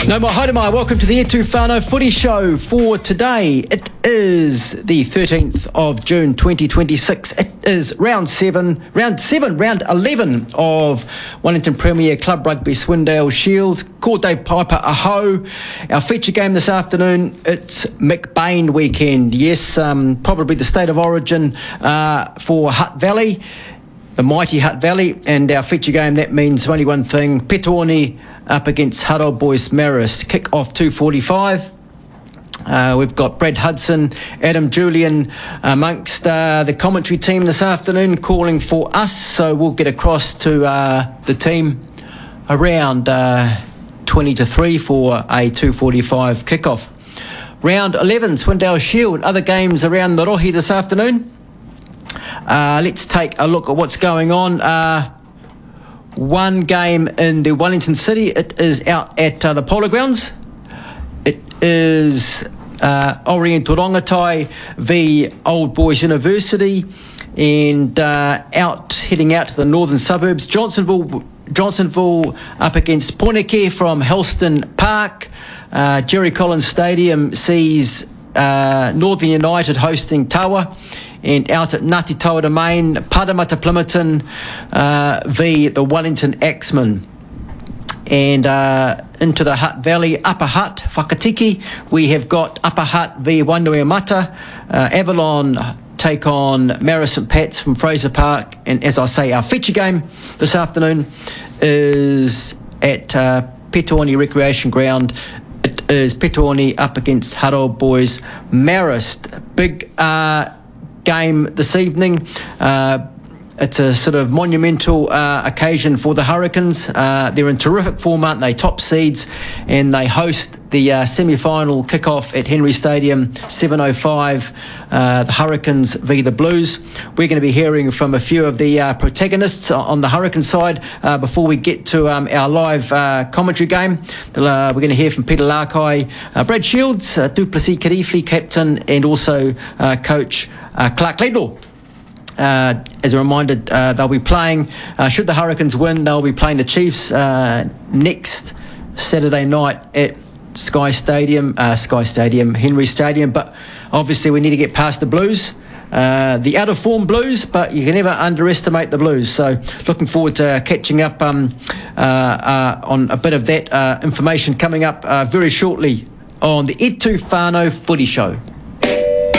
No more haere, welcome to the E2 Whānau Footy Show for today. It is the 13th of June 2026. It is round 11 of Wellington Premier Club Rugby Swindale Shield. Ko Dave Piper aho. Our feature game this afternoon, it's McBain weekend. Yes, probably the state of origin for Hutt Valley, the mighty Hutt Valley, and our feature game, that means only one thing: Petone up against Hutt Old Boys Marist. Kick off 2:45. We've got Brad Hudson, Adam Julian amongst the commentary team this afternoon calling for us, so we'll get across to the team around 20 to 3 for a 2:45 kickoff. Round 11, Swindale Shield. Other games around the Rohi this afternoon. Let's take a look at what's going on. One game in the Wellington City. It is out at the Polo Grounds. It is Oriental Rongotai v Old Boys University, and heading out to the northern suburbs, Johnsonville up against Poineke from Helston Park. Jerry Collins Stadium sees Northern United hosting Tawa, and out at Ngāti Tawa Domain, Parramatta Plimerton v the Wellington Axemen. And into the Hutt Valley, Upper Hutt, Whakatiki, we have got Upper Hutt v Wainuiomata. Avalon take on Marist St Pat's from Fraser Park. And as I say, our feature game this afternoon is at Petone Recreation Ground. It is Petone up against Hutt Old Boys Marist. Big game this evening. It's a sort of monumental occasion for the Hurricanes. They're in terrific form, aren't they? Top seeds, and they host the semi-final kickoff at Henry Stadium, 7:05. The Hurricanes v the Blues. We're going to be hearing from a few of the protagonists on the Hurricane side before we get to our live commentary game. We're going to hear from Peter Larkai, Brad Shields, Duplessis Karifi, captain, and also coach Clark Laidlaw. As a reminder, they'll be playing, should the Hurricanes win, they'll be playing the Chiefs next Saturday night at Henry Stadium. But obviously we need to get past the Blues, the out of form Blues, but you can never underestimate the Blues. So looking forward to catching up on a bit of that information coming up very shortly on the E2 Whānau Footy Show.